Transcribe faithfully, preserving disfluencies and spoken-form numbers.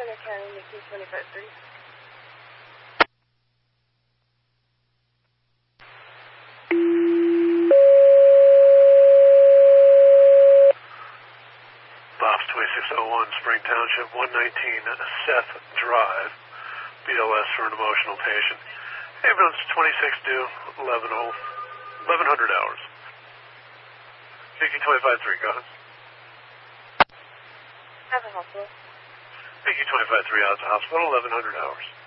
Center County, Nikki twenty-five three. Bob's twenty-six oh one, Spring Township, one nineteen Seth Drive, B L S for an emotional patient. Ambulance twenty-six due, eleven hundred hours. Nikki twenty-five three, go ahead. Have a hospital. Nikki twenty-five three out to hospital, eleven hundred hours.